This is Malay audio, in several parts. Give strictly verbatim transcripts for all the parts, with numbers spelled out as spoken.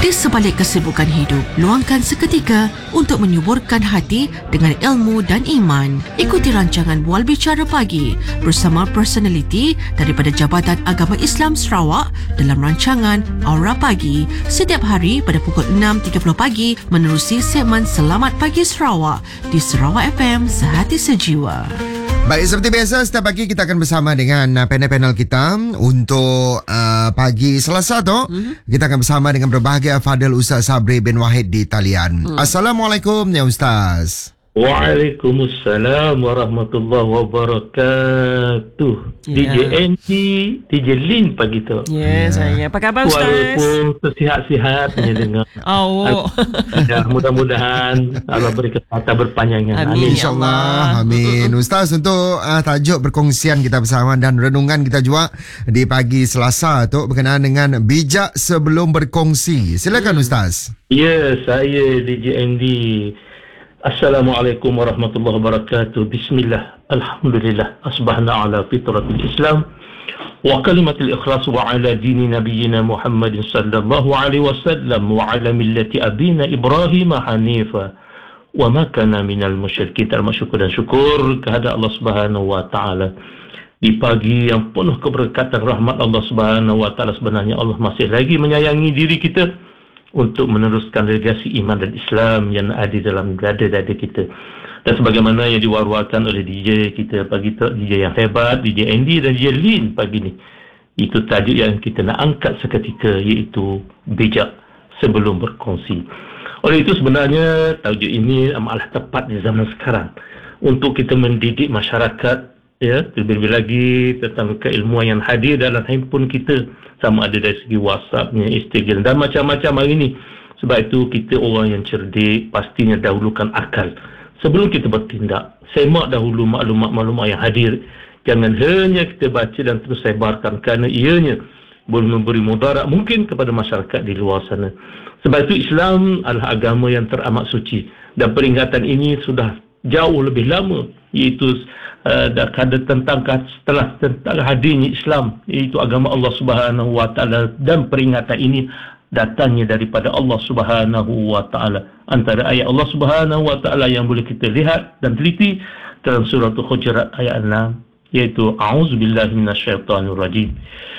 Di sebalik kesibukan hidup, luangkan seketika untuk menyuburkan hati dengan ilmu dan iman. Ikuti rancangan Bual Bicara Pagi bersama personaliti daripada Jabatan Agama Islam Sarawak dalam rancangan Aura Pagi setiap hari pada pukul enam tiga puluh pagi menerusi segmen Selamat Pagi Sarawak di Sarawak F M Sehati Sejiwa. Baik, seperti biasa setiap pagi kita akan bersama dengan uh, panel-panel kita untuk uh, pagi Selasa tu. Mm-hmm. Kita akan bersama dengan berbahagia Fadil Ustaz Sabri bin Wahid di talian. Mm. Assalamualaikum ya Ustaz. Waalaikumsalam warahmatullahi wabarakatuh. Yeah. D J N T, D J Lin pagi tu. Ya, yeah, saya. Apa khabar Ustaz? Walaupun tersihat-sihat hanya dengar. Oh. Ya, mudah-mudahan Allah beri kesehatan berpanjangan. Amin. InsyaAllah. Amin. Ustaz, untuk uh, tajuk perkongsian kita bersama dan renungan kita juga di pagi Selasa tu berkenaan dengan bijak sebelum berkongsi. Silakan Ustaz. Ya, saya D J N D. Assalamualaikum warahmatullahi wabarakatuh. Bismillah. Alhamdulillah. Asbahna ala fitratil Islam wa kalimatil ikhlas wa ala dini nabiyyina Muhammadin sallallahu alaihi wasallam wa ala millati abina Ibrahim hanifa wa ma kana minal musyrikin. Terima dan syukur kehadrat Allah Subhanahu wa taala. Di pagi yang penuh keberkatan rahmat Allah Subhanahu wa taala, sebenarnya Allah masih lagi menyayangi diri kita untuk meneruskan legasi iman dan Islam yang ada dalam dada-dada kita. Dan sebagaimana yang diwar-warkan oleh D J kita pagi tu, D J yang hebat, D J Andy dan D J Lin pagi ni, itu tajuk yang kita nak angkat seketika, iaitu bijak sebelum berkongsi. Oleh itu sebenarnya tajuk ini amatlah tepat di zaman sekarang untuk kita mendidik masyarakat, ya, lebih-lebih lagi tentang keilmuan yang hadir dalam handphone kita, sama ada dari segi WhatsAppnya, Instagram dan macam-macam hari ini. Sebab itu kita orang yang cerdik pastinya dahulukan akal sebelum kita bertindak. Semak dahulu maklumat-maklumat yang hadir. Jangan hanya kita baca dan terus sebarkan, kerana ianya boleh memberi mudarat mungkin kepada masyarakat di luar sana. Sebab itu Islam adalah agama yang teramat suci, dan peringatan ini sudah jauh lebih lama, iaitu Uh, ada tentang setelah tentang hadirnya Islam, iaitu agama Allah Subhanahu wa taala, dan peringatan ini datangnya daripada Allah Subhanahu wa taala. Antara ayat Allah Subhanahu wa taala yang boleh kita lihat dan teliti dalam surah Al-Hujurat ayat enam, iaitu a'udzubillahi minasyaitonir rajim.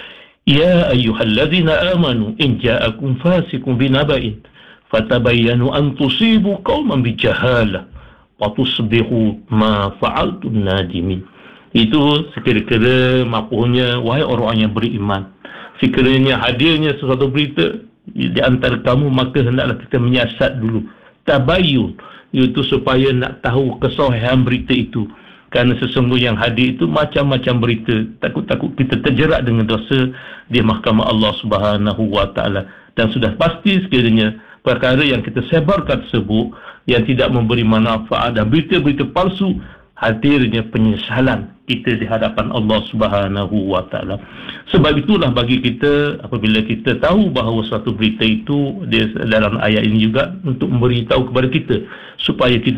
Ya ayyuhallazina amanu in ja'akum fasiqun binaba'in fatabayyanu an tusibu qauman bijahalah watusbihu ma fa'altum nadimin. Itu sekira-kira mapuhnya, wahai orang yang beriman, sekiranya hadirnya sesuatu berita di antara kamu, maka hendaklah kita menyiasat dulu, tabayyun, iaitu supaya nak tahu kesahihan berita itu. Kerana sesungguhnya yang hadir itu macam-macam berita, takut-takut kita terjerat dengan dosa di mahkamah Allah Subhanahu wa taala. Dan sudah pasti sekiranya perkara yang kita sebarkan tersebut yang tidak memberi manfaat dan berita-berita palsu, hadirnya penyesalan kita di hadapan Allah Subhanahu wa taala. Sebab itulah bagi kita, apabila kita tahu bahawa suatu berita itu, dia dalam ayat ini juga untuk memberitahu kepada kita supaya kita